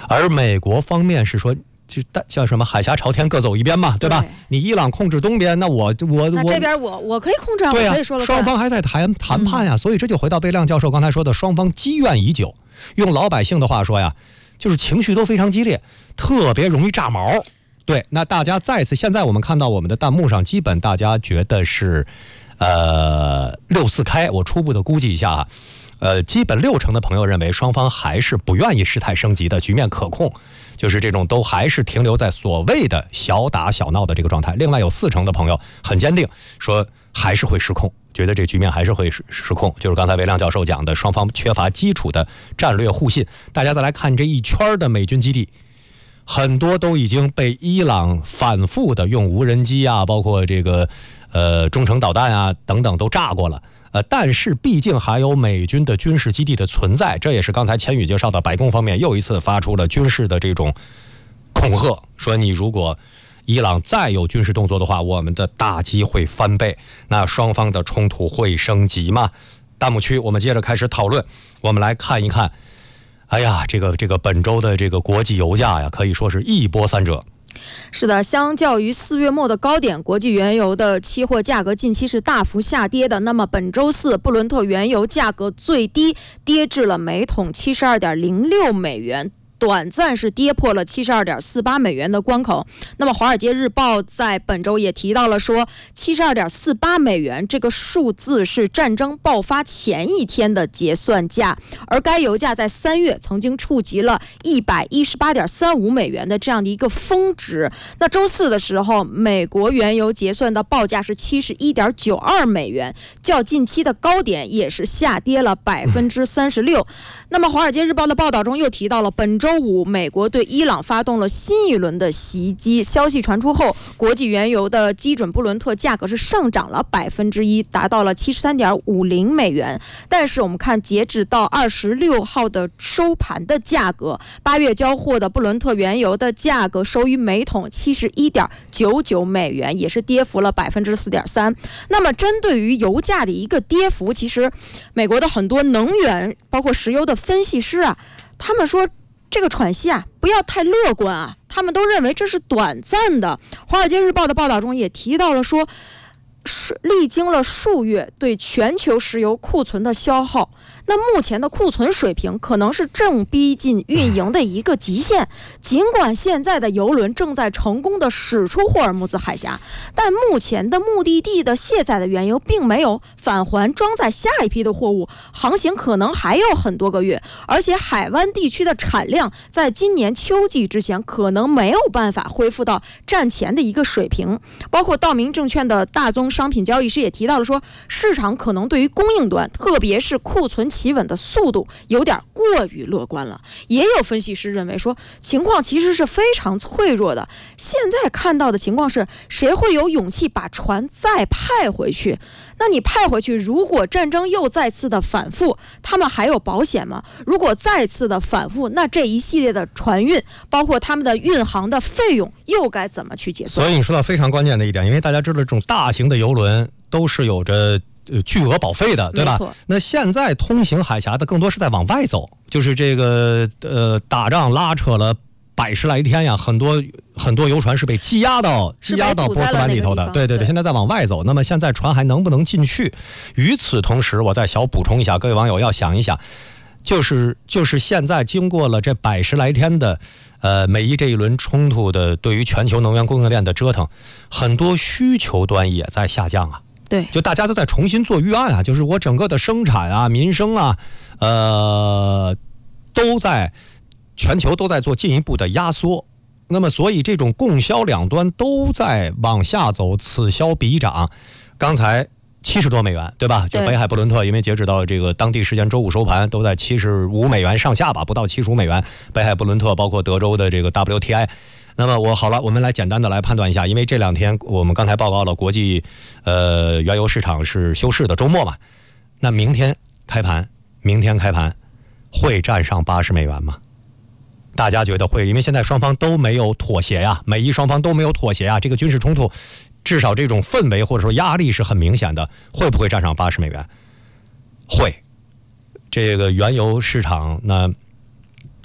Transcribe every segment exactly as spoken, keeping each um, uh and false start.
而美国方面是说，就叫什么海峡朝天各走一边嘛，对吧？对，你伊朗控制东边，那我我那这边我我可以控制啊， 对啊， 我可以说了算。 双方还在谈谈判呀、嗯，所以这就回到贝亮教授刚才说的，双方积怨已久。用老百姓的话说呀，就是情绪都非常激烈，特别容易炸毛。对，那大家再次，现在我们看到我们的弹幕上，基本大家觉得是，呃，六四开。我初步的估计一下哈，呃，基本六成的朋友认为双方还是不愿意事态升级的，局面可控，就是这种都还是停留在所谓的小打小闹的这个状态。另外有四成的朋友很坚定，说还是会失控，觉得这局面还是会失失控。就是刚才韦亮教授讲的，双方缺乏基础的战略互信。大家再来看这一圈的美军基地。很多都已经被伊朗反复的用无人机啊，包括这个呃中程导弹啊等等都炸过了。呃，但是毕竟还有美军的军事基地的存在，这也是刚才千羽介绍的，白宫方面又一次发出了军事的这种恐吓，说你如果伊朗再有军事动作的话，我们的打击会翻倍，那双方的冲突会升级吗？弹幕区我们接着开始讨论，我们来看一看。哎呀，这个这个本周的这个国际油价呀，可以说是一波三折。 是的，相较于四月末的高点，国际原油的期货价格近期是大幅下跌的。那么本周四，布伦特原油价格最低跌至了每桶七十二点零六美元。短暂是跌破了七十二点四八美元的关口。那么《华尔街日报》在本周也提到了说，七十二点四八美元这个数字是战争爆发前一天的结算价，而该油价在三月曾经触及了一百一十八点三五美元的这样的一个峰值。那周四的时候，美国原油结算的报价是七十一点九二美元，较近期的高点也是下跌了百分之三十六。那么《华尔街日报》的报道中又提到了本周周五，美国对伊朗发动了新一轮的袭击。消息传出后，国际原油的基准布伦特价格是上涨了百分之一，达到了七十三点五零美元。但是我们看，截止到二十六号的收盘的价格，八月交货的布伦特原油的价格收于每桶七十一点九九美元，也是跌幅了百分之四点三。那么，针对于油价的一个跌幅，其实美国的很多能源，包括石油的分析师啊，他们说。这个喘息啊，不要太乐观啊，他们都认为这是短暂的。华尔街日报的报道中也提到了说，是历经了数月对全球石油库存的消耗，那目前的库存水平可能是正逼近运营的一个极限。尽管现在的油轮正在成功的驶出霍尔木兹海峡，但目前的目的地的卸载的原油并没有返还装载下一批的货物，航行可能还有很多个月，而且海湾地区的产量在今年秋季之前可能没有办法恢复到战前的一个水平。包括道明证券的大宗商品交易师也提到了说，市场可能对于供应端，特别是库存企稳的速度有点过于乐观了。也有分析师认为说，情况其实是非常脆弱的。现在看到的情况是，谁会有勇气把船再派回去？那你派回去，如果战争又再次的反复，他们还有保险吗？如果再次的反复，那这一系列的船运，包括他们的运航的费用，又该怎么去结算？ 所以你说到非常关键的一点，因为大家知道这种大型的邮轮都是有着呃巨额保费的，对吧？那现在通行海峡的更多是在往外走，就是这个呃打仗拉扯了百十来天呀，很多很多游船是被积压到积压到波斯湾里头的，对对对，现在在往外走。那么现在船还能不能进去？与此同时，我再小补充一下，各位网友要想一想，就是就是现在经过了这百十来天的呃美伊这一轮冲突的对于全球能源供应链的折腾，很多需求端也在下降啊。 对， 就大家都在重新做预案啊，就是我整个的生产啊、民生啊，呃，都在全球都在做进一步的压缩。那么，所以这种供销两端都在往下走，此消彼长。刚才七十多美元，对吧？就北海布伦特，因为截止到这个当地时间周五收盘，都在七十五美元上下吧，不到七十五美元。北海布伦特包括德州的这个 W T I。那么我好了，我们来简单的来判断一下，因为这两天我们刚才报告了国际呃原油市场是休市的周末嘛，那明天开盘，明天开盘会站上八十美元吗？大家觉得会？因为现在双方都没有妥协呀，美伊双方都没有妥协呀，这个军事冲突至少这种氛围或者说压力是很明显的，会不会站上八十美元？会。这个原油市场那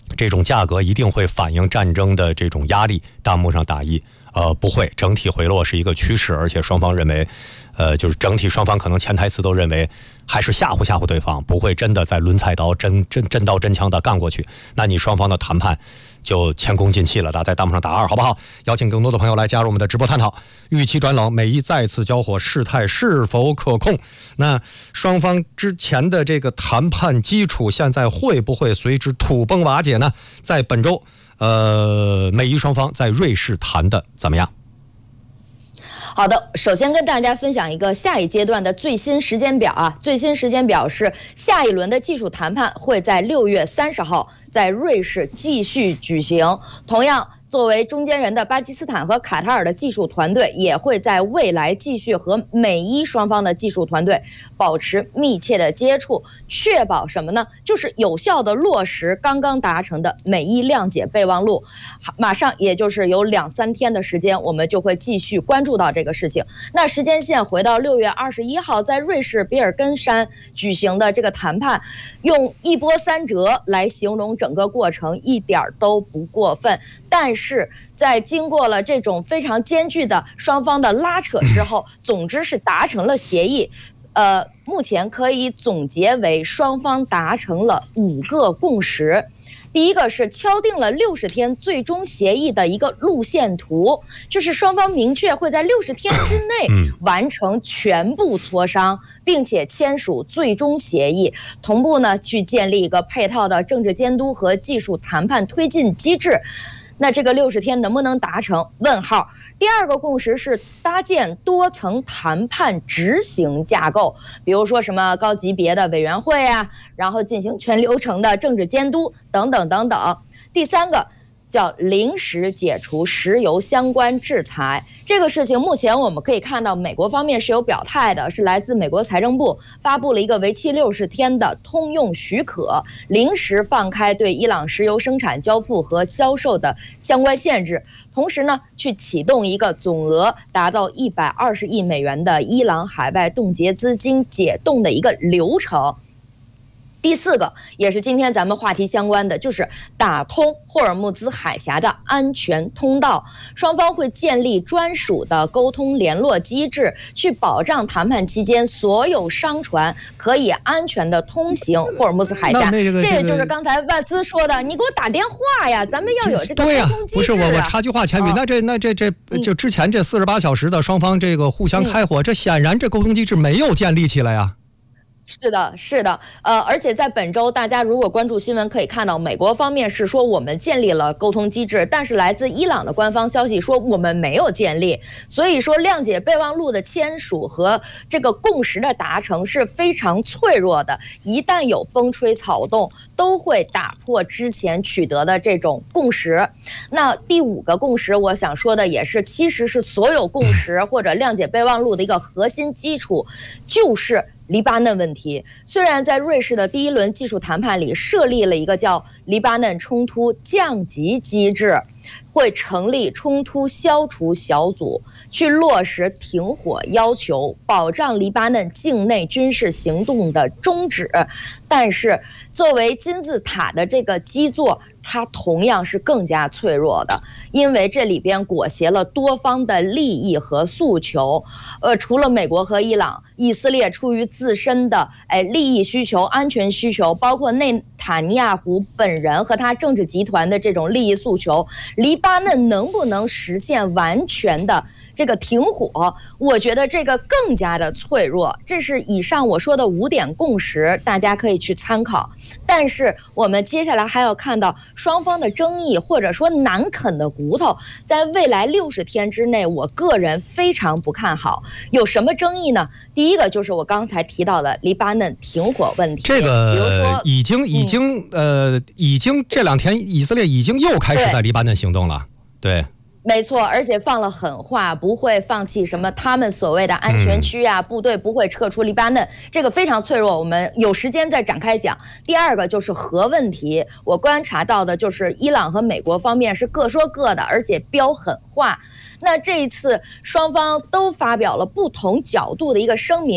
这种价格一定会反映战争的这种压力。弹幕上打一，呃，不会，整体回落是一个趋势，而且双方认为，呃，就是整体双方可能潜台词都认为还是吓唬吓唬对方，不会真的在抡菜刀、真真真刀真枪的干过去。那你双方的谈判就前功尽弃了。大家在弹幕上打二，好不好？邀请更多的朋友来加入我们的直播探讨。预期转冷，美伊再次交火，事态是否可控？那双方之前的这个谈判基础，现在会不会随之土崩瓦解呢？在本周，呃，美伊双方在瑞士谈的怎么样？ 好的，首先跟大家分享一个下一阶段的最新时间表啊，最新时间表是下一轮的技术谈判会在六月三十号在瑞士继续举行。同样，作为中间人的巴基斯坦和卡塔尔的技术团队也会在未来继续和美伊双方的技术团队保持密切的接触，确保什么呢？就是有效的落实刚刚达成的美伊谅解备忘录。马上也就是有两三天的时间，我们就会继续关注到这个事情。那时间线回到六月二十一号，在瑞士比尔根山举行的这个谈判，用一波三折来形容整个过程一点都不过分。但是在经过了这种非常艰巨的双方的拉扯之后，总之是达成了协议。呃，目前可以总结为双方达成了五个共识。第一个是敲定了六十天最终协议的一个路线图，就是双方明确会在六十天之内完成全部磋商，并且签署最终协议，同步呢去建立一个配套的政治监督和技术谈判推进机制。那这个六十天能不能达成？问号。第二个共识是搭建多层谈判执行架构，比如说什么高级别的委员会啊，然后进行全流程的政治监督等等等等。第三个叫临时解除石油相关制裁，这个事情目前我们可以看到美国方面是有表态的，是来自美国财政部发布了一个为期六十天的通用许可，临时放开对伊朗石油生产交付和销售的相关限制，同时呢去启动一个总额达到一百二十亿美元的伊朗海外冻结资金解冻的一个流程。第四个也是今天咱们话题相关的，就是打通霍尔木兹海峡的安全通道，双方会建立专属的沟通联络机制，去保障谈判期间所有商船可以安全的通行霍尔木兹海峡。 这个、 这也就是刚才万斯说的，你给我打电话呀，咱们要有这个沟通机制、啊。 不是我我插句话，钱宇、哦，那这那这这就之前这四十八小时的双方这个互相开火，嗯、这显然这沟通机制没有建立起来呀。 是的，是的，呃，而且在本周，大家如果关注新闻，可以看到美国方面是说我们建立了沟通机制，但是来自伊朗的官方消息说我们没有建立。所以说，谅解备忘录的签署和这个共识的达成是非常脆弱的，一旦有风吹草动，都会打破之前取得的这种共识。那第五个共识，我想说的也是，其实是所有共识或者谅解备忘录的一个核心基础，就是黎巴嫩问题。虽然在瑞士的第一轮技术谈判里设立了一个叫黎巴嫩冲突降级机制，会成立冲突消除小组，去落实停火要求，保障黎巴嫩境内军事行动的终止，但是作为金字塔的这个基座，它同样是更加脆弱的，因为这里边裹挟了多方的利益和诉求。呃，除了美国和伊朗，以色列出于自身的哎利益需求、安全需求，包括内塔尼亚胡本人和他政治集团的这种利益诉求，黎巴嫩能不能实现完全的这个停火，我觉得这个更加的脆弱。这是以上我说的五点共识，大家可以去参考。但是我们接下来还要看到双方的争议，或者说难啃的骨头，在未来六十天之内，我个人非常不看好。有什么争议呢？第一个就是我刚才提到的黎巴嫩停火问题， 这个比如说已经已经、嗯、呃已经这两天以色列已经又开始在黎巴嫩行动了，对。 没错，而且放了狠话，不会放弃什么他们所谓的安全区啊，部队不会撤出黎巴嫩，这个非常脆弱，我们有时间再展开讲。第二个就是核问题，我观察到的就是伊朗和美国方面是各说各的，而且飙狠话。那这一次双方都发表了不同角度的一个声明，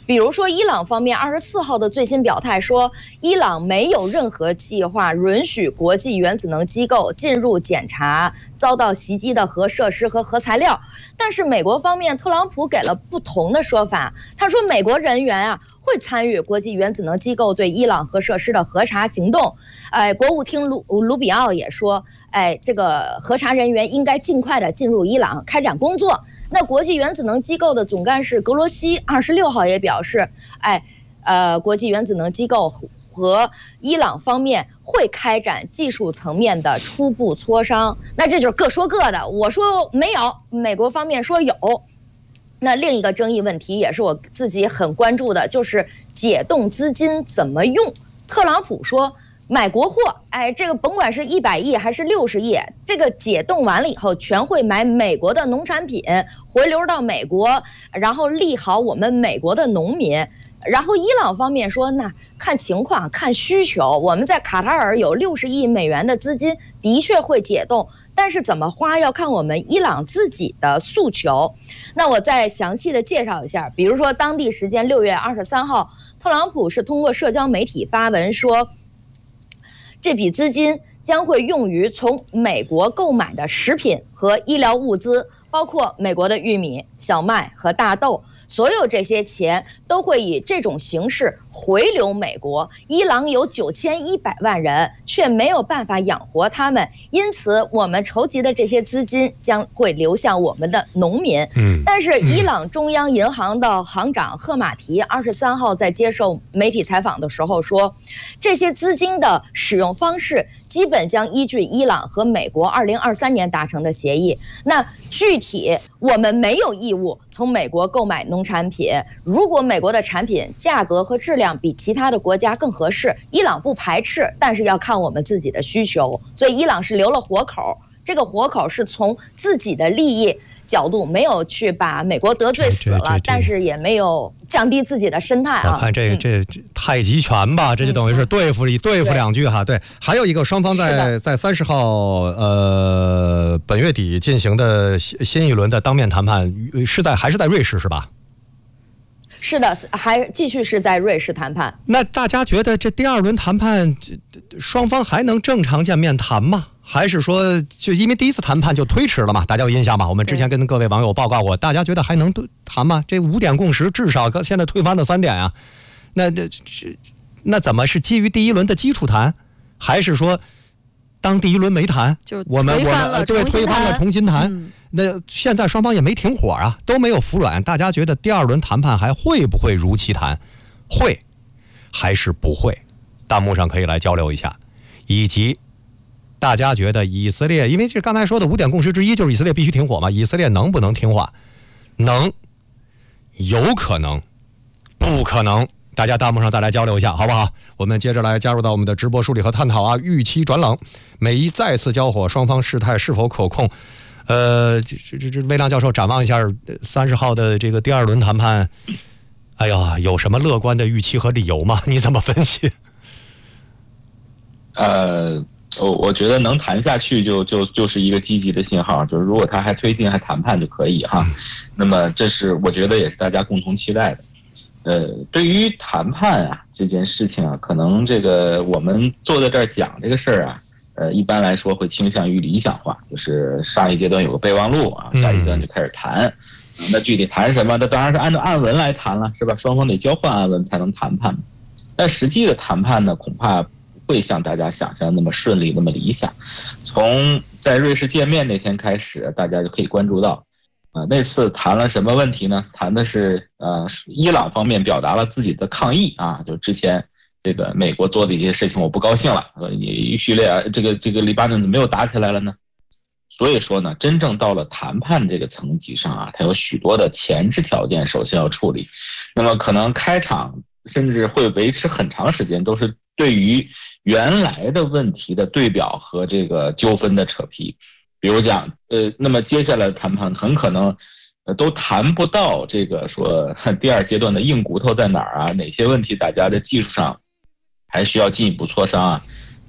比如说，伊朗方面二十四号的最新表态说，伊朗没有任何计划允许国际原子能机构进入检查遭到袭击的核设施和核材料。但是美国方面，特朗普给了不同的说法，他说美国人员啊会参与国际原子能机构对伊朗核设施的核查行动。哎，国务卿卢卢比奥也说，哎，这个核查人员应该尽快的进入伊朗开展工作。那国际原子能机构的总干事格罗西二十六号也表示，哎，呃，国际原子能机构和伊朗方面会开展技术层面的初步磋商。那这就是各说各的，我说没有，美国方面说有。那另一个争议问题也是我自己很关注的，就是解冻资金怎么用。特朗普说买国货，哎，这个甭管是一百亿还是六十亿，这个解冻完了以后，全会买美国的农产品，回流到美国，然后利好我们美国的农民。然后伊朗方面说，那看情况，看需求，我们在卡塔尔有六十亿美元的资金，的确会解冻，但是怎么花要看我们伊朗自己的诉求。那我再详细的介绍一下，比如说当地时间六月二十三号，特朗普是通过社交媒体发文说，这笔资金将会用于从美国购买的食品和医疗物资，包括美国的玉米、小麦和大豆。所有这些钱都会以这种形式回流美国。伊朗有九千一百万人，却没有办法养活他们，因此我们筹集的这些资金将会流向我们的农民。嗯，但是伊朗中央银行的行长赫马提二十三号在接受媒体采访的时候说，这些资金的使用方式基本将依据伊朗和美国二零二三年达成的协议。那具体我们没有义务从美国购买农产品，如果美国的产品价格和质量比其他的国家更合适，伊朗不排斥，但是要看我们自己的需求。所以伊朗是留了活口，这个活口是从自己的利益角度，没有去把美国得罪死了，但是也没有降低自己的生态啊。 我看这个这太极拳吧，这就等于是对付一对付两句哈。对，还有一个双方在在三十号呃本月底进行的新一轮的当面谈判，是在还是在瑞士是吧？ 是的，还继续是在瑞士谈判。 那大家觉得这第二轮谈判，双方还能正常见面谈吗？还是说，就因为第一次谈判就推迟了嘛？大家有印象吗？我们之前跟各位网友报告过，大家觉得还能谈吗？这五点共识至少现在推翻了三点啊，那这这那怎么是基于第一轮的基础谈，还是说当第一轮没谈， 就我们推翻了我们对推翻了重新谈？嗯，那现在双方也没停火啊，都没有服软，大家觉得第二轮谈判还会不会如期谈？会还是不会？弹幕上可以来交流一下，以及大家觉得以色列，因为这刚才说的五点共识之一就是以色列必须停火嘛，以色列能不能听话？能，有可能，不可能。大家弹幕上再来交流一下，好不好？我们接着来加入到我们的直播梳理和探讨啊。预期转冷，美伊再次交火，双方事态是否可控？呃，这这这，魏亮教授展望一下三十号的这个第二轮谈判，哎呀，有什么乐观的预期和理由吗？你怎么分析？ 呃，我我觉得能谈下去就就就是一个积极的信号，就是如果他还推进还谈判就可以哈。那么这是我觉得也是大家共同期待的。呃，对于谈判啊这件事情啊，可能这个我们坐在这儿讲这个事儿啊，呃，一般来说会倾向于理想化，就是上一阶段有个备忘录啊，下一阶段就开始谈。嗯、那具体谈什么？那当然是按照案文来谈了，是吧？双方得交换案文才能谈判。但实际的谈判呢，恐怕不会像大家想象那么顺利、那么理想。从在瑞士见面那天开始，大家就可以关注到。啊、呃，那次谈了什么问题呢？谈的是呃，伊朗方面表达了自己的抗议啊，就之前这个美国做的一些事情我不高兴了，呃，你叙利亚这个这个黎巴嫩怎么又打起来了呢？所以说呢，真正到了谈判这个层级上啊，它有许多的前置条件，首先要处理。那么可能开场甚至会维持很长时间，都是对于原来的问题的对表和这个纠纷的扯皮。比如讲，呃，那么接下来的谈判很可能，呃，都谈不到这个说第二阶段的硬骨头在哪儿啊？哪些问题大家在技术上还需要进一步磋商啊？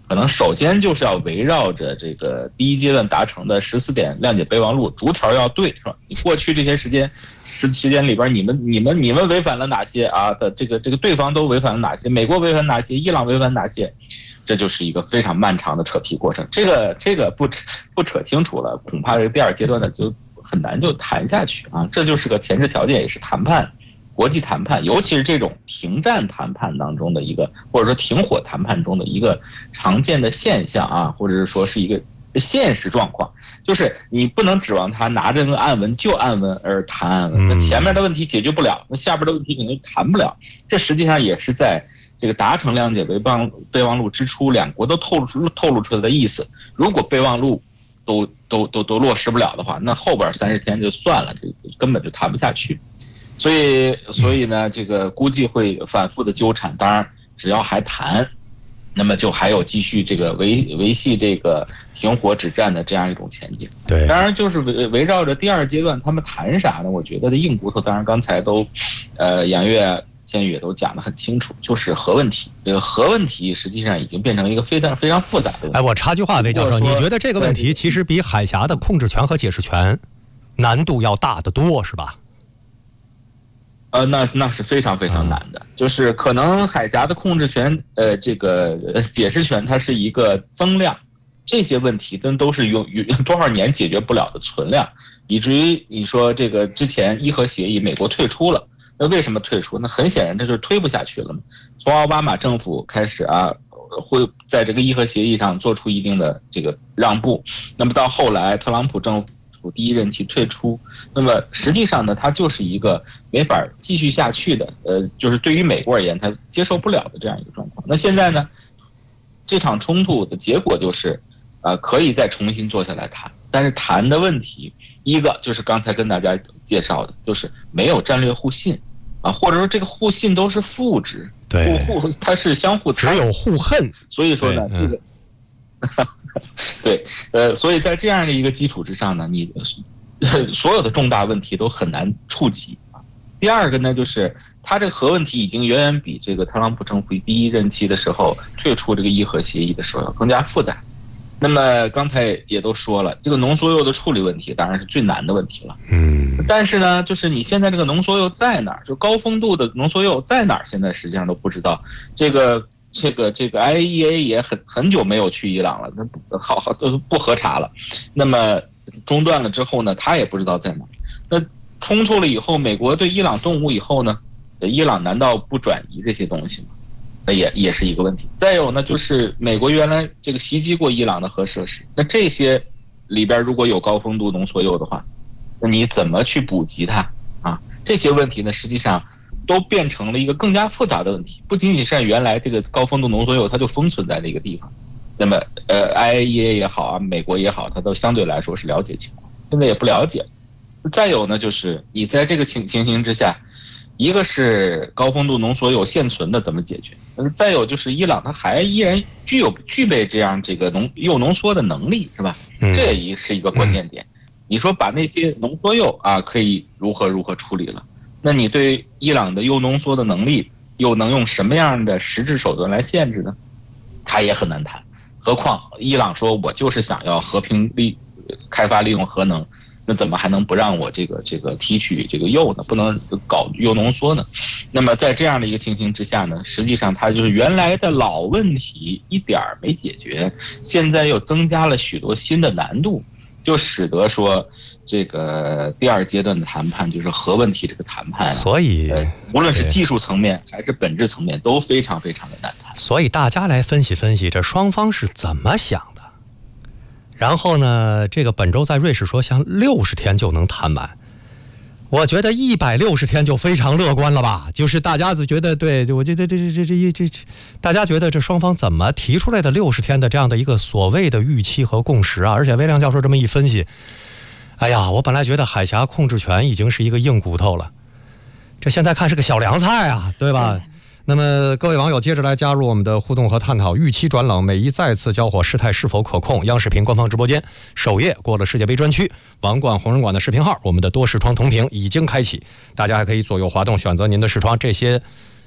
可能首先就是要围绕着这个第一阶段达成的十四点谅解备忘录逐条要对，是吧？你过去这些时间时时间里边，你们你们你们违反了哪些啊的这个这个对方都违反了哪些，美国违反哪些，伊朗违反哪些，这就是一个非常漫长的扯皮过程。这个这个不扯不扯清楚了，恐怕这个第二阶段呢就很难就谈下去啊。这就是个前置条件，也是谈判。国际谈判，尤其是这种停战谈判当中的一个，或者说停火谈判中的一个常见的现象啊，或者是说是一个现实状况，就是你不能指望他拿着那个暗文就暗文而谈暗文，那前面的问题解决不了，那下边的问题可能谈不了。这实际上也是在这个达成谅解备忘备忘录之初，两国都透露出透露出来的意思。如果备忘录都都都都落实不了的话，那后边三十天就算了，这根本就谈不下去。所以，所以呢，这个估计会反复的纠缠。当然，只要还谈，那么就还有继续这个维维系这个停火止战的这样一种前景。 对， 当然就是围围绕着第二阶段他们谈啥呢？我觉得的硬骨头，当然刚才都，呃，杨越、千羽也都讲得很清楚，就是核问题。这个核问题实际上已经变成一个非常非常复杂的问题。 哎，我插句话，魏教授，你觉得这个问题其实比海峡的控制权和解释权难度要大得多，是吧？ 呃，那那是非常非常难的，就是可能海峡的控制权，呃，这个解释权，它是一个增量，这些问题都都是用用多少年解决不了的存量，以至于你说这个之前伊核协议美国退出了，那为什么退出？那很显然这就是推不下去了嘛。从奥巴马政府开始啊，会在这个伊核协议上做出一定的这个让步，那么到后来特朗普政府第一任期退出，那么实际上呢，它就是一个没法继续下去的，呃，就是对于美国而言，它接受不了的这样一个状况。那现在呢，这场冲突的结果就是，呃，可以再重新坐下来谈，但是谈的问题，一个就是刚才跟大家介绍的，就是没有战略互信，啊，或者说这个互信都是负值， 对， 互互它是相互只有互恨， 所以说呢，这个。对，呃，所以在这样的一个基础之上呢，你所有的重大问题都很难触及啊。第二个呢，就是它这个核问题已经远远比这个特朗普政府第一任期的时候退出这个伊核协议的时候要更加复杂。那么刚才也都说了，这个浓缩铀的处理问题当然是最难的问题了。 嗯， 但是呢，就是你现在这个浓缩铀在哪儿？就高丰度的浓缩铀在哪儿？现在实际上都不知道。这个。这个这个 I A E A 也很很久没有去伊朗了，那不好好都不核查了。那么中断了之后呢，他也不知道在哪。那冲突了以后，美国对伊朗动武以后呢，伊朗难道不转移这些东西吗？那也也是一个问题。再有呢，就是美国原来这个袭击过伊朗的核设施，那这些里边如果有高丰度浓缩铀的话，那你怎么去补给它啊？这些问题呢，实际上。都变成了一个更加复杂的问题，不仅仅是原来这个高丰度浓缩铀它就封存在那个地方，那么呃 I A E A 也好啊，美国也好，它都相对来说是了解情况，现在也不了解。再有呢，就是你在这个情情形之下，一个是高丰度浓缩铀现存的怎么解决，再有就是伊朗它还依然具有具备这样这个浓铀浓缩的能力，是吧？这也是一个关键点。你说把那些浓缩铀啊可以如何如何处理了？那你对伊朗的铀浓缩的能力又能用什么样的实质手段来限制呢？它也很难谈。何况伊朗说我就是想要和平利开发利用核能，那怎么还能不让我这个这个提取这个铀呢？不能搞铀浓缩呢？那么在这样的一个情形之下呢，实际上它就是原来的老问题一点儿没解决，现在又增加了许多新的难度，就使得说。这个第二阶段的谈判就是核问题这个谈判、啊， 所以、 呃、无论是技术层面还是本质层面都非常非常的难谈。 所以大家来分析分析这双方是怎么想的。然后呢，这个本周在瑞士说像六十天就能谈完，我觉得一百六十天就非常乐观了吧？就是大家就觉得对，我觉得这这这这这这，大家觉得这双方怎么提出来的六十天的这样的一个所谓的预期和共识啊？而且魏亮教授这么一分析。哎呀，我本来觉得海峡控制权已经是一个硬骨头了，这现在看是个小凉菜啊，对吧？那么各位网友接着来加入我们的互动和探讨。预期转冷，美伊再次交火，事态是否可控？央视频官方直播间首页过了世界杯专区，王冠红人馆的视频号，我们的多视窗同屏已经开启，大家还可以左右滑动选择您的视窗。这些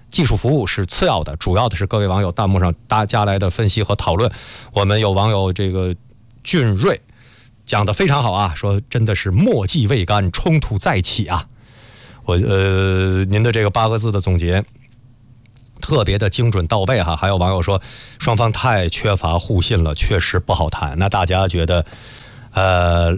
技术服务是次要的，主要的是各位网友弹幕上大家来的分析和讨论。我们有网友这个俊瑞讲得非常好啊，说真的是墨迹未干，冲突再起啊。我呃，您的这个八个字的总结特别的精准到位哈。还有网友说双方太缺乏互信了，确实不好谈。那大家觉得呃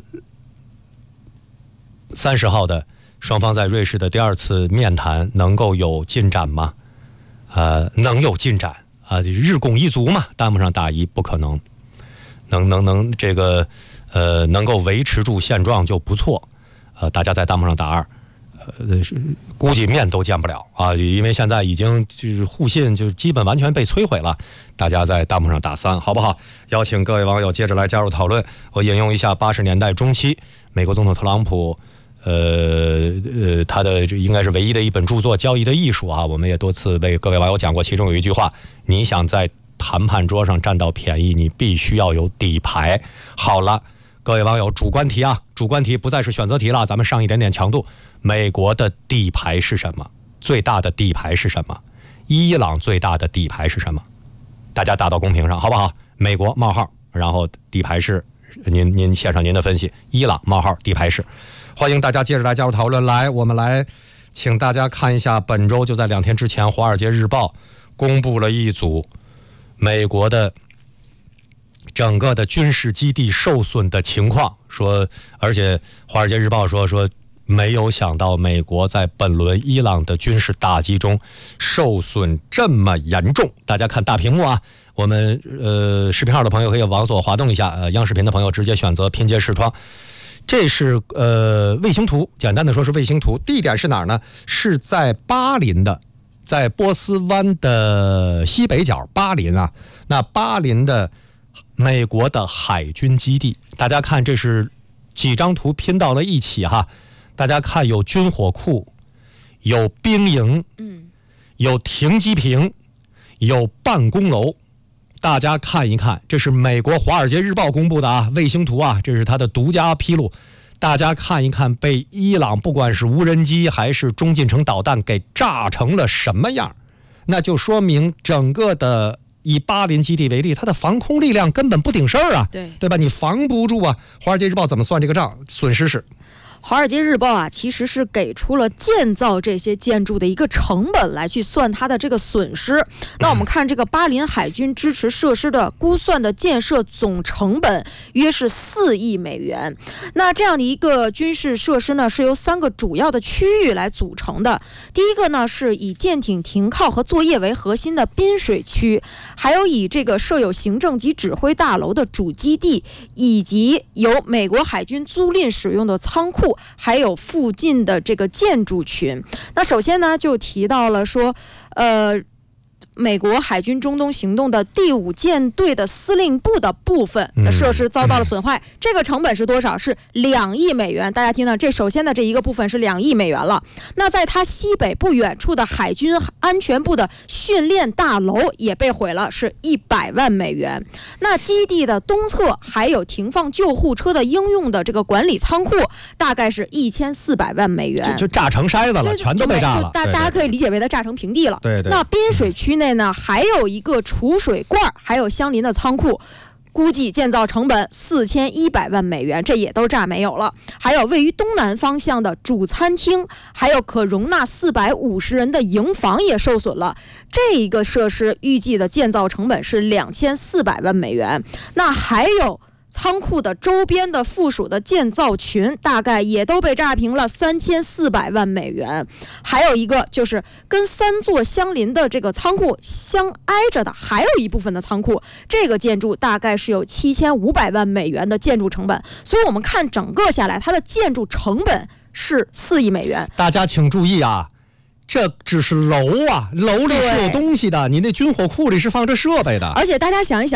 三十号的双方在瑞士的第二次面谈能够有进展吗？呃，能有进展啊、呃，日拱一卒嘛，弹幕上打一不可能，能能能这个呃能够维持住现状就不错。呃，大家在弹幕上打二。呃，估计面都见不了啊，因为现在已经就是互信就基本完全被摧毁了。大家在弹幕上打三，好不好？邀请各位网友接着来加入讨论。我引用一下八十年代中期美国总统特朗普，呃呃，他的应该是唯一的一本著作《交易的艺术》啊，我们也多次为各位网友讲过，其中有一句话：你想在谈判桌上占到便宜，你必须要有底牌。好了。各位网友，主观题啊，主观题不再是选择题了，咱们上一点点强度。美国的底牌是什么？最大的底牌是什么？伊朗最大的底牌是什么？大家打到公屏上好不好？美国冒号，然后底牌是您您写上您的分析。伊朗冒号底牌是，欢迎大家接着来加入讨论。来，我们来请大家看一下，本周就在两天之前，《华尔街日报》公布了一组美国的整个的军事基地受损的情况，说，而且《华尔街日报》说说没有想到美国在本轮伊朗的军事打击中受损这么严重。大家看大屏幕啊，我们呃视频号的朋友可以往左滑动一下，呃央视频的朋友直接选择拼接视窗。这是呃卫星图，简单的说是卫星图，地点是哪儿呢？是在巴林的，在波斯湾的西北角，巴林啊，那巴林的美国的海军基地。大家看，这是几张图拼到了一起哈。大家看，有军火库，有兵营，嗯，有停机坪，有办公楼。大家看一看，这是美国《华尔街日报》公布的啊卫星图啊，这是它的独家披露。大家看一看，被伊朗不管是无人机还是中近程导弹给炸成了什么样，那就说明整个的以巴林基地为例，它的防空力量根本不顶事儿啊， 对对吧？你防不住啊。《华尔街日报》怎么算这个账？损失是。 华尔街日报啊，其实是给出了建造这些建筑的一个成本来去算它的这个损失。那我们看这个巴林海军支持设施的估算的建设总成本约是四亿美元。那这样的一个军事设施呢，是由三个主要的区域来组成的。第一个呢，是以舰艇停靠和作业为核心的滨水区，还有以这个设有行政及指挥大楼的主基地，以及由美国海军租赁使用的仓库，还有附近的这个建筑群。那首先呢，就提到了说，呃，美国海军中东行动的第五舰队的司令部的部分的设施遭到了损坏，嗯、这个成本是多少？是两亿美元。大家听到这，首先的这一个部分是两亿美元了。那在它西北不远处的海军安全部的训练大楼也被毁了，是一百万美元。那基地的东侧还有停放救护车的应用的这个管理仓库，大概是一千四百万美元。 就就炸成筛子了，全都被炸了。 就大大家可以理解为它炸成平地了。 对对。 那滨水区内呢，还有一个储水罐，还有相邻的仓库。估计建造成本四千一百万美元，这也都炸没有了。还有位于东南方向的主餐厅，还有可容纳四百五十人的营房也受损了。这一个设施预计的建造成本是两千四百万美元。那还有仓库的周边的附属的建造群，大概也都被炸平了三千四百万美元。还有一个就是跟三座相邻的这个仓库相挨着的，还有一部分的仓库，这个建筑大概是有七千五百万美元的建筑成本。所以我们看整个下来，它的建筑成本是四亿美元。 大家请注意啊，这只是楼啊，楼里是有东西的，你那军火库里是放着设备的。 而且大家想一想，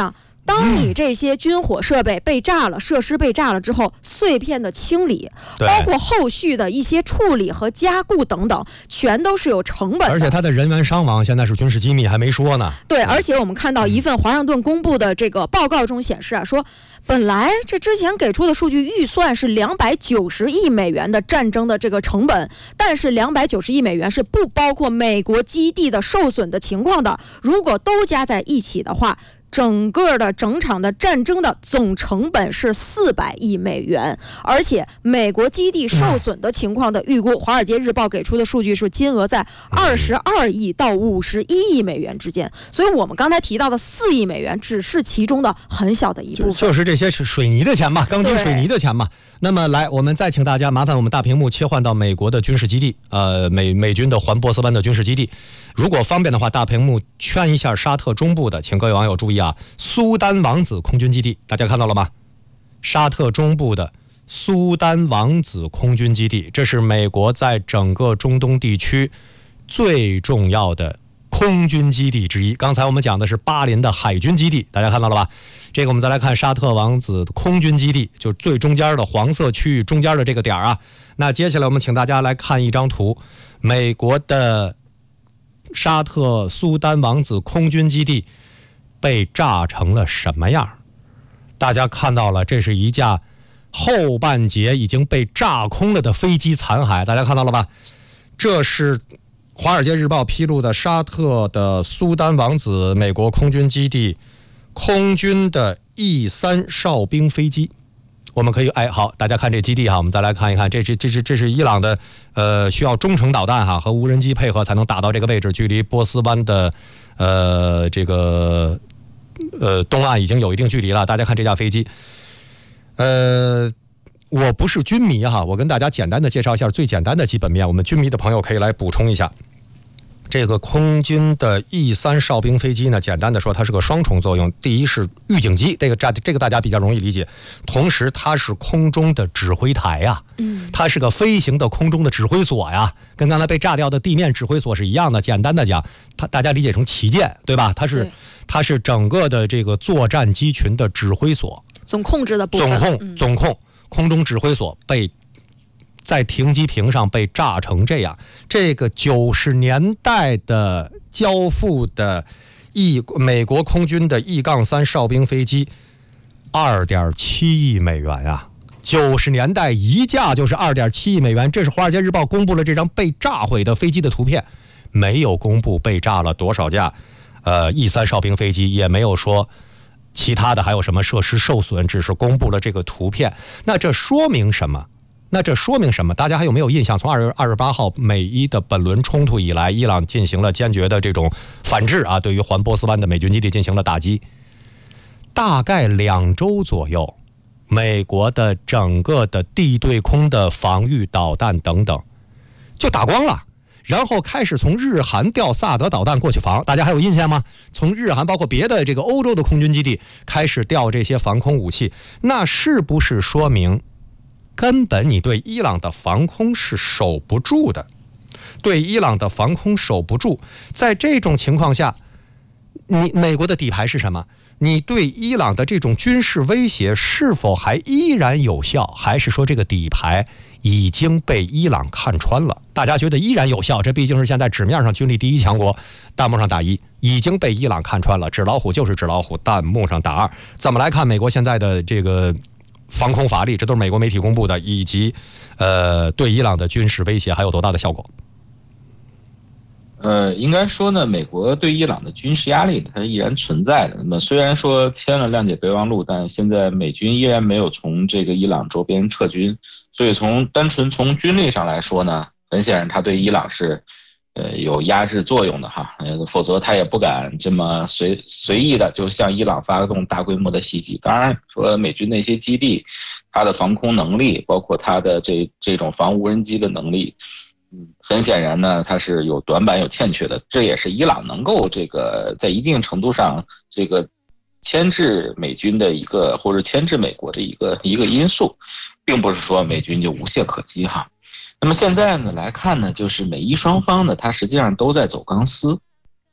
当你这些军火设备被炸了，设施被炸了之后，碎片的清理，包括后续的一些处理和加固等等，全都是有成本的。 而且它的人员伤亡现在是军事机密，还没说呢。 对，而且我们看到一份华盛顿公布的这个报告中显示啊，说本来这之前给出的数据预算是两百九十亿美元的战争的这个成本，但是两百九十亿美元是不包括美国基地的受损的情况的。如果都加在一起的话，整个的整场的战争的总成本是四百亿美元，而且美国基地受损的情况的预估，华尔街日报给出的数据是金额在二十二亿到五十一亿美元之间。所以我们刚才提到的四亿美元只是其中的很小的一部分， 就就是这些是水泥的钱嘛，钢筋水泥的钱嘛。那么来，我们再请大家麻烦我们大屏幕切换到美国的军事基地，呃，美美军的环波斯湾的军事基地。如果方便的话，大屏幕圈一下沙特中部的，请各位网友注意啊，苏丹王子空军基地，大家看到了吗？沙特中部的苏丹王子空军基地，这是美国在整个中东地区最重要的空军基地之一。刚才我们讲的是巴林的海军基地，大家看到了吧？这个我们再来看沙特王子空军基地，就是最中间的黄色区域中间的这个点啊。那接下来我们请大家来看一张图，美国的沙特苏丹王子空军基地被炸成了什么样？大家看到了，这是一架后半截已经被炸空了的飞机残骸，大家看到了吧？这是华尔街日报披露的沙特的苏丹王子美国空军基地空军的 E 三 哨兵飞机。我们可以哎好，大家看这基地哈，我们再来看一看，这是这是这是伊朗的呃需要中程导弹哈和无人机配合才能打到这个位置，距离波斯湾的呃这个呃东岸已经有一定距离了。大家看这架飞机，呃。我不是军迷哈，我跟大家简单的介绍一下最简单的基本面，我们军迷的朋友可以来补充一下。这个空军的 E 三 哨兵飞机呢，简单的说它是个双重作用，第一是预警机，这个这个大家比较容易理解，同时它是空中的指挥台呀，嗯，它是个飞行的空中的指挥所呀，跟刚才被炸掉的地面指挥所是一样的。简单的讲，它大家理解成旗舰，对吧？它是它是整个的这个作战机群的指挥所， 总控制的部分， 总控、嗯、总控。空中指挥所被在停机坪上被炸成这样，这个九十年代的交付的 E 美国空军的 E 三 哨兵飞机，二点七亿美元啊！九十年代一架就是二点七亿美元，这是《华尔街日报》公布了这张被炸毁的飞机的图片，没有公布被炸了多少架，呃 E 三 哨兵飞机，也没有说。其他的还有什么设施受损，只是公布了这个图片。那这说明什么？那这说明什么？大家还有没有印象？从二月二十八号美伊的本轮冲突以来，伊朗进行了坚决的这种反制啊，对于环波斯湾的美军基地进行了打击。大概两周左右，美国的整个的地对空的防御导弹等等就打光了。然后开始从日韩调萨德导弹过去防，大家还有印象吗？从日韩包括别的这个欧洲的空军基地开始调这些防空武器，那是不是说明根本你对伊朗的防空是守不住的？对伊朗的防空守不住，在这种情况下，你美国的底牌是什么？你对伊朗的这种军事威胁是否还依然有效，还是说这个底牌已经被伊朗看穿了？大家觉得依然有效，这毕竟是现在纸面上军力第一强国，弹幕上打一，已经被伊朗看穿了，纸老虎就是纸老虎，弹幕上打二。怎么来看美国现在的这个防空法力？这都是美国媒体公布的，以及呃对伊朗的军事威胁还有多大的效果？ 呃，应该说呢，美国对伊朗的军事压力它依然存在的。那么虽然说签了谅解备忘录，但现在美军依然没有从这个伊朗周边撤军，所以从单纯从军力上来说呢，很显然它对伊朗是呃有压制作用的哈，呃，否则他也不敢这么随随意的就向伊朗发动大规模的袭击。当然，说美军那些基地，它的防空能力，包括它的这这种防无人机的能力。嗯，很显然呢，它是有短板有欠缺的，这也是伊朗能够这个在一定程度上这个牵制美军的一个，或者牵制美国的一个一个因素，并不是说美军就无懈可击哈。那么现在呢来看呢，就是美伊双方呢，它实际上都在走钢丝。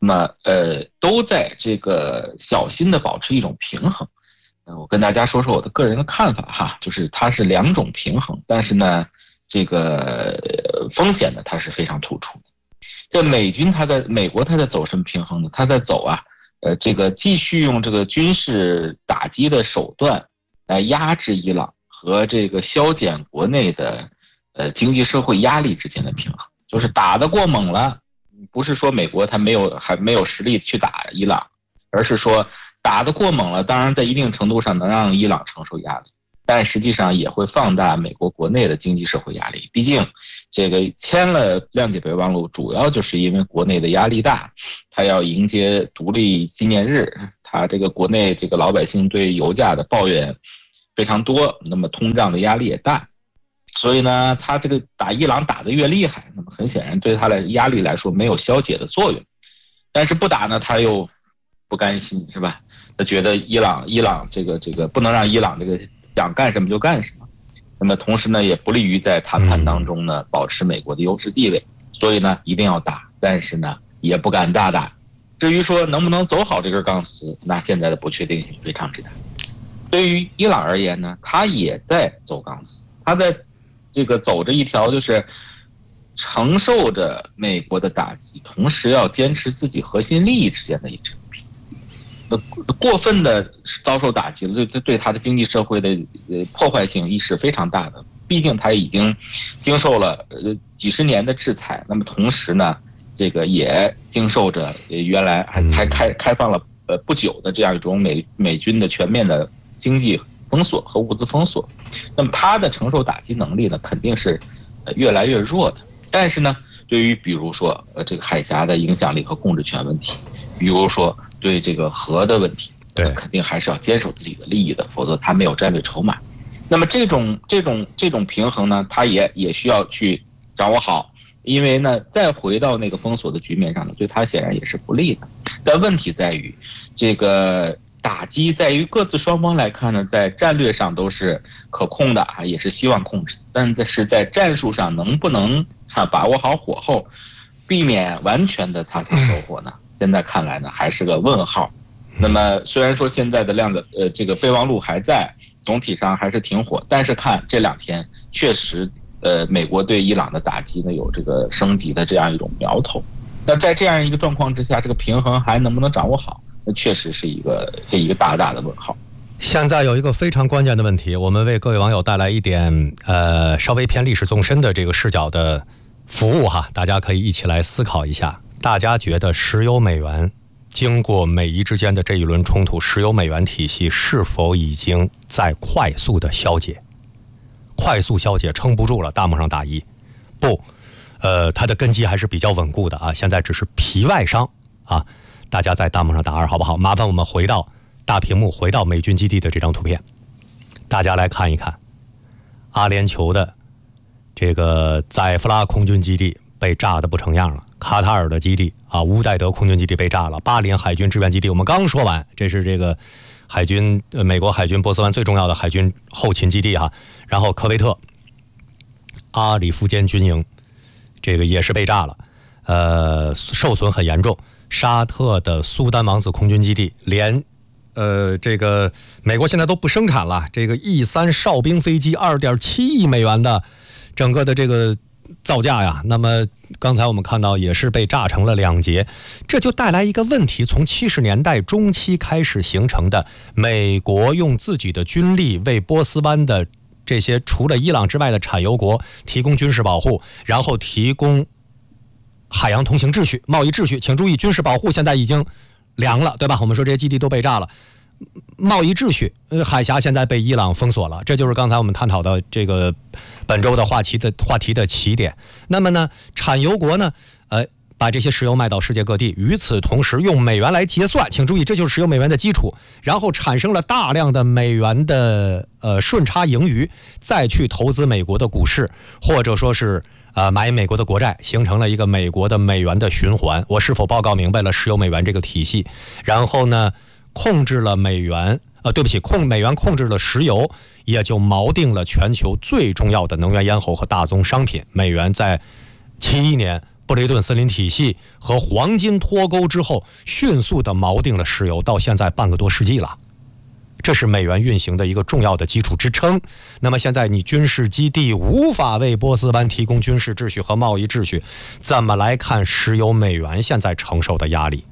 那么呃都在这个小心的保持一种平衡。呃，我跟大家说说我的个人的看法哈，就是它是两种平衡，但是呢，这个风险呢它是非常突出的。这美军它在美国它在走什么平衡呢？它在走啊，呃，这个继续用这个军事打击的手段来压制伊朗和这个消减国内的呃经济社会压力之间的平衡，就是打得过猛了，不是说美国它没有还没有实力去打伊朗，而是说打得过猛了，当然在一定程度上能让伊朗承受压力，但实际上也会放大美国国内的经济社会压力。毕竟这个签了谅解备忘录主要就是因为国内的压力大，他要迎接独立纪念日，他这个国内这个老百姓对油价的抱怨非常多，那么通胀的压力也大，所以呢他这个打伊朗打得越厉害，那么很显然对他的压力来说没有消解的作用，但是不打呢他又不甘心，是吧？他觉得伊朗伊朗这个这个不能让伊朗这个想干什么就干什么，那么同时呢也不利于在谈判当中呢保持美国的优势地位，所以呢一定要打，但是呢也不敢大打。至于说能不能走好这根钢丝，那现在的不确定性非常之大。对于伊朗而言呢，他也在走钢丝，他在这个走着一条就是承受着美国的打击，同时要坚持自己核心利益之间的一致。过分的遭受打击了，对对他的经济社会的呃破坏性亦是非常大的。毕竟他已经经受了呃几十年的制裁，那么同时呢，这个也经受着原来还才开开放了呃不久的这样一种美美军的全面的经济封锁和物资封锁。那么他的承受打击能力呢，肯定是呃越来越弱的。但是呢，对于比如说呃这个海峡的影响力和控制权问题，比如说对这个核的问题， 对， 肯定还是要坚守自己的利益的，否则他没有战略筹码。那么这种这种这种平衡呢，他也也需要去掌握好，因为呢，再回到那个封锁的局面上呢，对他显然也是不利的。但问题在于，这个打击在于各自双方来看呢，在战略上都是可控的啊，也是希望控制，但是在战术上能不能啊把握好火候，避免完全的擦枪走火呢？现在看来呢，还是个问号。那么虽然说现在的量的呃这个备忘录还在，总体上还是挺火，但是看这两天确实呃美国对伊朗的打击呢有这个升级的这样一种苗头。那在这样一个状况之下，这个平衡还能不能掌握好，那确实是一个是一个大大的问号。 现在有一个非常关键的问题，我们为各位网友带来一点呃稍微偏历史纵深的这个视角的服务哈，大家可以一起来思考一下。大家觉得石油美元经过美伊之间的这一轮冲突，石油美元体系是否已经在快速的消解？快速消解撑不住了，大幕上打一，不，呃，它的根基还是比较稳固的啊，现在只是皮外伤啊。大家在弹幕上打二好不好？麻烦我们回到大屏幕，回到美军基地的这张图片，大家来看一看，阿联酋的这个宰夫拉空军基地被炸得不成样了。卡塔尔的基地啊，乌代德空军基地被炸了。巴林海军志愿基地我们刚说完，这是这个海军、呃、美国海军波斯湾最重要的海军后勤基地哈、啊。然后科威特阿里夫坚军营这个也是被炸了，呃，受损很严重。沙特的苏丹王子空军基地连呃这个美国现在都不生产了，这个 E 三哨兵飞机 二点七亿美元的整个的这个造价呀，那么刚才我们看到也是被炸成了两截，这就带来一个问题，从七十年代中期开始形成的美国用自己的军力为波斯湾的这些除了伊朗之外的产油国提供军事保护，然后提供海洋通行秩序、贸易秩序。请注意，军事保护现在已经凉了，对吧？我们说这些基地都被炸了。贸易秩序，呃，海峡现在被伊朗封锁了，这就是刚才我们探讨的这个本周的话题的话题的起点。那么呢，产油国呢，呃，把这些石油卖到世界各地，与此同时用美元来结算，请注意，这就是石油美元的基础，然后产生了大量的美元的呃顺差盈余，再去投资美国的股市，或者说是呃买美国的国债，形成了一个美国的美元的循环。我是否报告明白了石油美元这个体系？然后呢，控制了美元，呃，对不起，控美元控制了石油，也就锚定了全球最重要的能源咽喉和大宗商品。美元在七一年不布雷顿森林体系和黄金脱钩之后，迅速的锚定了石油，到现在半个多世纪了。这是美元运行的一个重要的基础支撑。那么现在你军事基地无法为波斯湾提供军事秩序和贸易秩序，怎么来看石油美元现在承受的压力？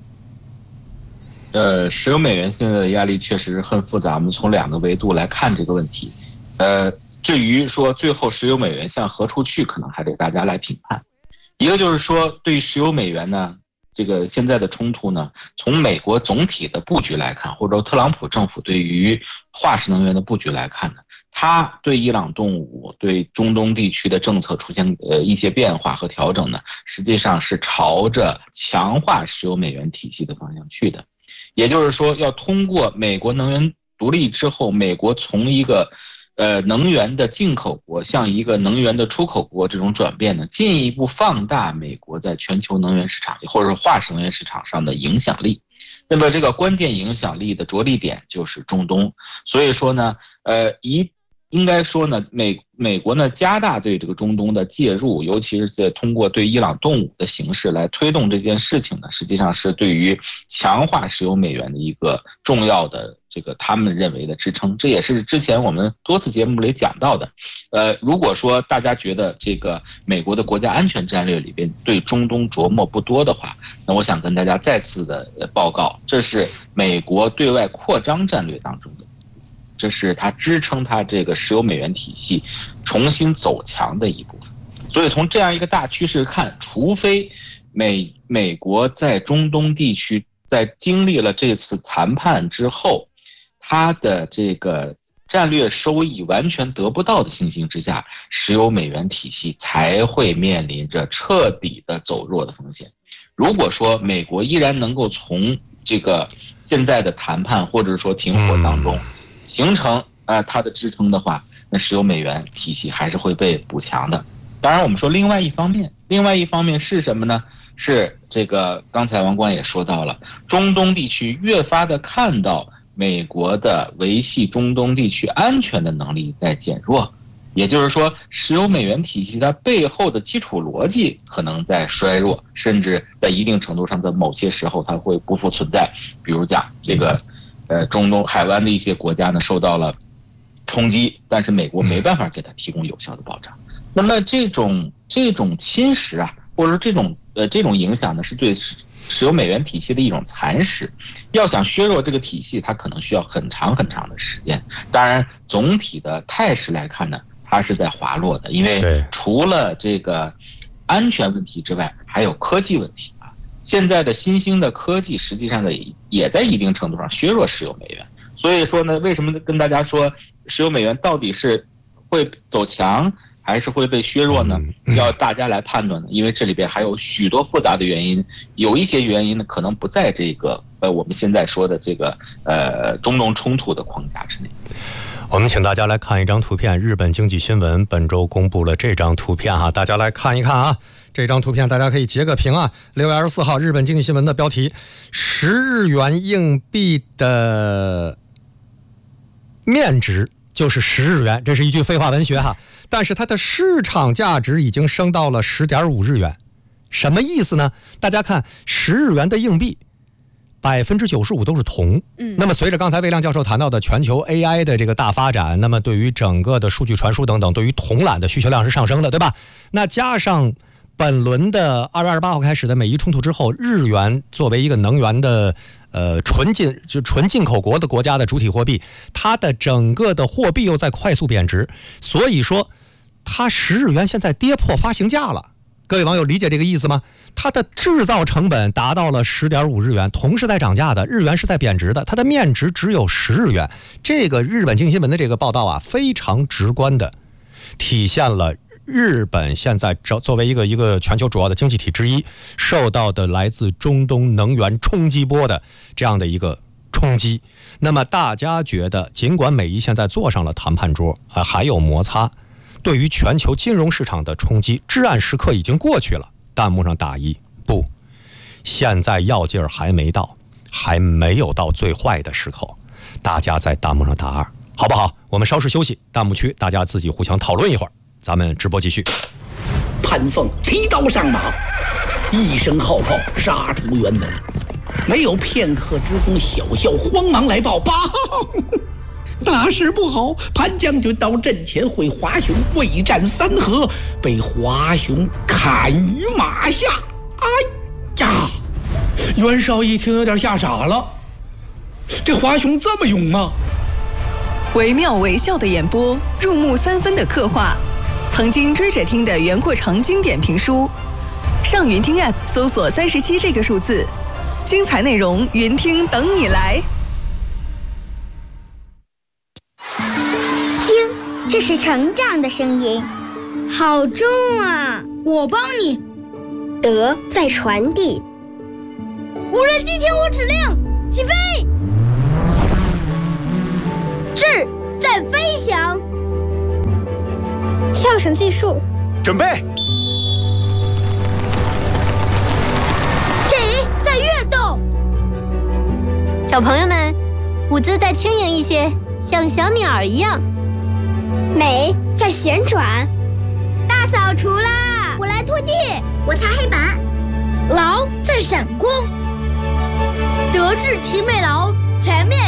呃，石油美元现在的压力确实很复杂，我们从两个维度来看这个问题。呃，至于说最后石油美元向何处去，可能还得大家来评判。一个就是说，对于石油美元呢，这个现在的冲突呢，从美国总体的布局来看，或者特朗普政府对于化石能源的布局来看呢，它对伊朗动武、对中东地区的政策出现呃一些变化和调整呢，实际上是朝着强化石油美元体系的方向去的。也就是说，要通过美国能源独立之后，美国从一个呃能源的进口国向一个能源的出口国这种转变呢，进一步放大美国在全球能源市场或者是化石能源市场上的影响力。那么这个关键影响力的着力点就是中东。所以说呢，呃一应该说呢，美美国呢加大对这个中东的介入，尤其是在通过对伊朗动武的形式来推动这件事情呢，实际上是对于强化石油美元的一个重要的这个他们认为的支撑。这也是之前我们多次节目里讲到的。呃，如果说大家觉得这个美国的国家安全战略里边对中东琢磨不多的话，那我想跟大家再次的报告，这是美国对外扩张战略当中的。这是它支撑它这个石油美元体系重新走强的一部分。所以从这样一个大趋势看，除非美美国在中东地区在经历了这次谈判之后，它的这个战略收益完全得不到的情形之下，石油美元体系才会面临着彻底的走弱的风险。如果说美国依然能够从这个现在的谈判或者说停火当中形成呃它的支撑的话，那石油美元体系还是会被补强的。当然我们说另外一方面，另外一方面是什么呢？是这个刚才王冠也说到了，中东地区越发的看到美国的维系中东地区安全的能力在减弱。也就是说，石油美元体系它背后的基础逻辑可能在衰弱，甚至在一定程度上的某些时候它会不复存在。比如讲这个呃，中东海湾的一些国家呢受到了冲击，但是美国没办法给它提供有效的保障。那么这种这种侵蚀啊，或者说这种呃这种影响呢，是对石油美元体系的一种蚕食。要想削弱这个体系，它可能需要很长很长的时间。当然，总体的态势来看呢，它是在滑落的，因为除了这个安全问题之外，还有科技问题。现在的新兴的科技实际上呢，也在一定程度上削弱石油美元。所以说呢，为什么跟大家说石油美元到底是会走强还是会被削弱呢？要大家来判断呢，因为这里边还有许多复杂的原因，有一些原因呢可能不在这个呃我们现在说的这个呃中东冲突的框架之内。 我们请大家来看一张图片，日本经济新闻本周公布了这张图片哈，大家来看一看啊。这张图片大家可以截个屏啊。六月二十四号，日本经济新闻的标题：十日元硬币的面值就是十日元，这是一句废话文学哈。但是它的市场价值已经升到了十点五日元，什么意思呢？大家看，十日元的硬币百分之九十五都是铜。嗯，那么随着刚才魏亮教授谈到的全球 A I 的这个大发展，那么对于整个的数据传输等等，对于铜缆的需求量是上升的，对吧？那加上本轮的二月二十八号开始的美伊冲突之后，日元作为一个能源的呃纯进就纯进口国的国家的主体货币，它的整个的货币又在快速贬值，所以说它十日元现在跌破发行价了。各位网友理解这个意思吗？它的制造成本达到了十点五日元，铜是在涨价的，日元是在贬值的，它的面值只有十日元。这个日本经济新闻的这个报道啊，非常直观的体现了日本现在作为一个一个全球主要的经济体之一，受到的来自中东能源冲击波的这样的一个冲击。那么大家觉得，尽管美伊现在坐上了谈判桌啊，还有摩擦，对于全球金融市场的冲击，至暗时刻已经过去了。弹幕上打一，不，现在药劲儿还没到，还没有到最坏的时候。大家在弹幕上打二，好不好？我们稍事休息，弹幕区大家自己互相讨论一会儿。咱们直播继续。 潘凤提刀上马，一声号炮杀出辕门，没有片刻之功，小校慌忙来报：报，大事不好！潘将军到阵前会华雄未战三合，被华雄砍于马下。哎呀！袁绍一听有点吓傻了，这华雄这么勇吗？ 惟妙惟肖的演播，入木三分的刻画，曾经追着听的袁阔成经典评书。上云听 App 搜索三十七这个数字，精彩内容云听等你来。 听，这是成长的声音，好重啊！我帮你。德在传递。无人机听我指令，起飞！智在飞翔。跳绳技术， 准备。 体在跃动。小朋友们，舞姿再轻盈一些，像小鸟一样。美在旋转。大扫除啦！我来拖地，我擦黑板。劳在闪光。德智体美劳全面